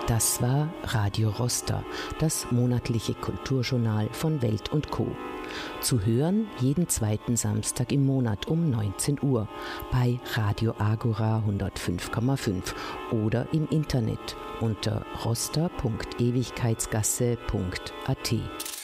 Das war Radio Roster, das monatliche Kulturjournal von Welt und Co. Zu hören jeden zweiten Samstag im Monat um 19 Uhr bei Radio Agora 105,5 oder im Internet unter roster.ewigkeitsgasse.at.